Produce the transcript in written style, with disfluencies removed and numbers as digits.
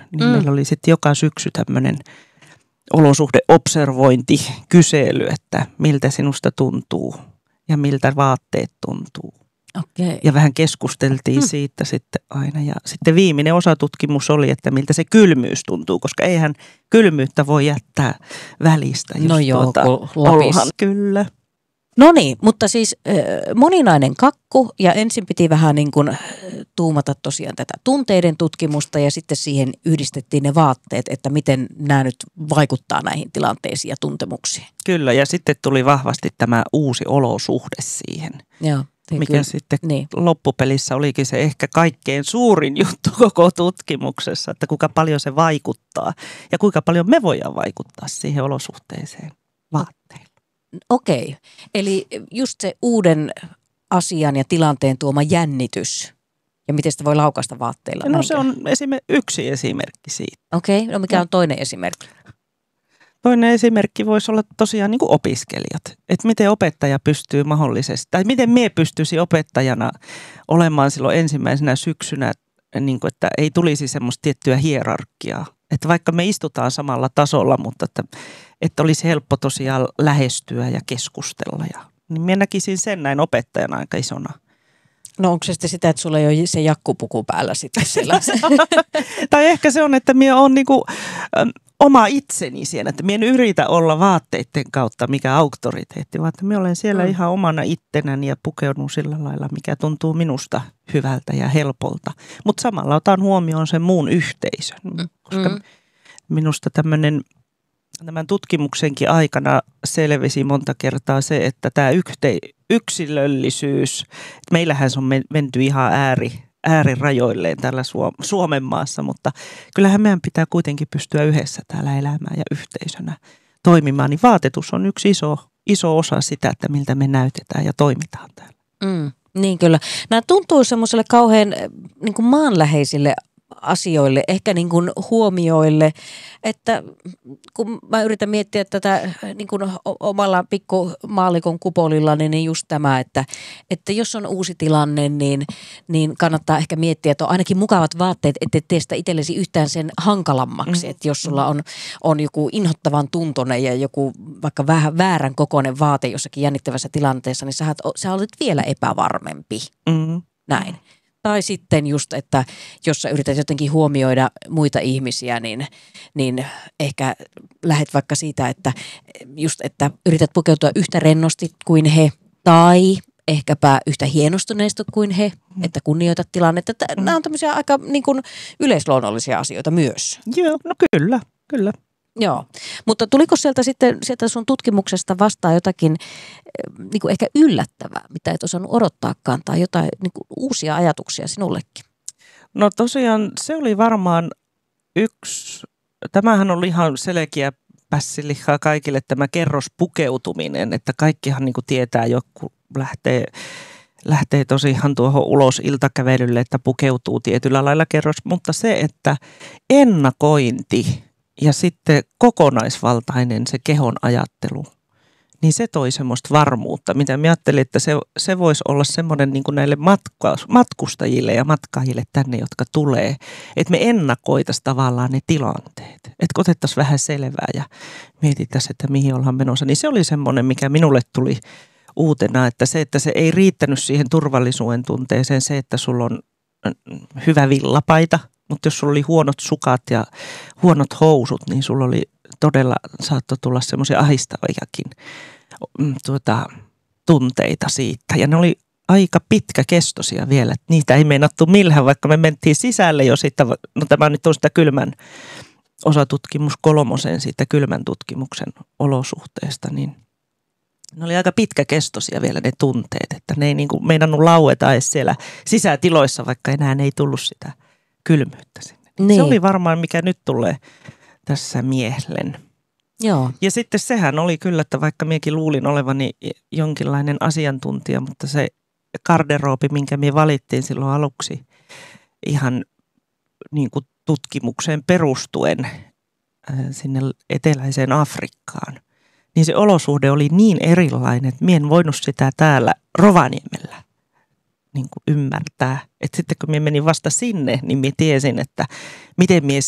niin meillä oli sitten joka syksy tämmöinen olosuhdeobservointikysely, että miltä sinusta tuntuu ja miltä vaatteet tuntuu. Okay. Ja vähän keskusteltiin siitä sitten aina. Ja sitten viimeinen osatutkimus oli, että miltä se kylmyys tuntuu, koska eihän kylmyyttä voi jättää välistä. No joo, Lapissa. Kyllä. No niin, mutta siis moninainen kakku ja ensin piti vähän niin kuin tuumata tosiaan tätä tunteiden tutkimusta ja sitten siihen yhdistettiin ne vaatteet, että miten nämä nyt vaikuttaa näihin tilanteisiin ja tuntemuksiin. Kyllä, ja sitten tuli vahvasti tämä uusi olosuhde siihen. Joo. Mikä sitten loppupelissä olikin se ehkä kaikkein suurin juttu koko tutkimuksessa, että kuinka paljon se vaikuttaa ja kuinka paljon me voidaan vaikuttaa siihen olosuhteeseen vaatteilla. Okei, eli just se uuden asian ja tilanteen tuoma jännitys ja miten sitä voi laukaista vaatteilla. No se on yksi esimerkki siitä. Okei, no mikä on toinen esimerkki? Toinen esimerkki voisi olla tosiaan niin kuin opiskelijat. Että miten opettaja pystyy mahdollisesti, tai miten mie pystyisi opettajana olemaan silloin ensimmäisenä syksynä, niin kuin, että ei tulisi semmoista tiettyä hierarkiaa. Että vaikka me istutaan samalla tasolla, mutta että olisi helppo tosiaan lähestyä ja keskustella. Niin minä näkisin sen näin opettajana aika isona. No onko se sitten sitä, että sulla ei ole se jakkupuku päällä sitten sellaisen? Tai ehkä se on, että minä olen niinku, oma itseni siinä, että minä en yritä olla vaatteiden kautta mikä auktoriteetti, vaan että minä olen siellä ihan omana ittenäni ja pukeudun sillä lailla, mikä tuntuu minusta hyvältä ja helpolta. Mutta samalla otan huomioon sen muun yhteisön, koska minusta tämän tutkimuksenkin aikana selvisi monta kertaa se, että tämä yksilöllisyys, että meillähän se on menty ihan äärirajoilleen täällä Suomen maassa, mutta kyllähän meidän pitää kuitenkin pystyä yhdessä täällä elämään ja yhteisönä toimimaan, niin vaatetus on yksi iso osa sitä, että miltä me näytetään ja toimitaan täällä. Niin kyllä. Nämä tuntuu semmoiselle kauhean niin kuin maanläheisille asioille, ehkä niin kuin huomioille, että kun mä yritän miettiä tätä niin kuin omalla pikku maallikon kupolilla, niin just tämä, että jos on uusi tilanne, niin kannattaa ehkä miettiä, että on ainakin mukavat vaatteet, ettei tee sitä itsellesi yhtään sen hankalammaksi, että jos sulla on joku inhottavan tuntoinen ja joku vaikka vähän väärän kokoinen vaate jossakin jännittävässä tilanteessa, niin sä olet vielä epävarmempi. Näin. Tai sitten just, että jos sä yrität jotenkin huomioida muita ihmisiä, niin ehkä lähet vaikka siitä, että yrität pukeutua yhtä rennosti kuin he tai ehkäpä yhtä hienostuneesti kuin he, että kunnioitat tilannetta. Nämä on tämmöisiä aika niin kuin yleisluonnollisia asioita myös. Joo, no kyllä. Joo, mutta tuliko sieltä sun tutkimuksesta vastaan jotakin niin kuin ehkä yllättävää, mitä et osannut odottaakaan, tai jotain niin kuin uusia ajatuksia sinullekin? No tosiaan se oli varmaan tämähän oli ihan selkeä pässilihaa kaikille tämä kerrospukeutuminen, että kaikkihan niin kuin tietää joku lähtee tosiaan tuohon ulos iltakävelylle, että pukeutuu tietyllä lailla kerros, mutta se, että ennakointi ja sitten kokonaisvaltainen se kehon ajattelu, niin se toi semmoista varmuutta, mitä mä ajattelin, että se voisi olla semmoinen niin kuin näille matkustajille ja matkaajille tänne, jotka tulee, että me ennakoitaisiin tavallaan ne tilanteet, että otettaisiin vähän selvää ja mietittäisiin, että mihin ollaan menossa. Niin se oli semmoinen, mikä minulle tuli uutena, että se ei riittänyt siihen turvallisuuden tunteeseen, se, että sulla on hyvä villapaita, mutta jos sulla oli huonot sukat ja huonot housut, niin sulla oli todella, saattoi tulla semmoisia ahdistaviakin tunteita siitä. Ja ne oli aika pitkäkestoisia vielä, että niitä ei meinattu millään, vaikka me mentiin sisälle jo siitä, no tämä nyt on sitä kylmän osatutkimus 3 siitä kylmän tutkimuksen olosuhteesta, niin ne oli aika pitkäkestoisia vielä ne tunteet, että ne ei niin kuin meinannut laueta edes siellä sisätiloissa, vaikka enää ei tullut sitä kylmyyttä sinne. Niin. Se oli varmaan, mikä nyt tulee tässä mielen. Joo. Ja sitten sehän oli kyllä, että vaikka minäkin luulin olevani jonkinlainen asiantuntija, mutta se garderoobi, minkä me valittiin silloin aluksi ihan niin kuin tutkimukseen perustuen sinne eteläiseen Afrikkaan, niin se olosuhde oli niin erilainen, että minä en voinut sitä täällä Rovaniemellä niin kuin ymmärtää. Että sitten kun minä menin vasta sinne, niin minä tiesin, että miten minä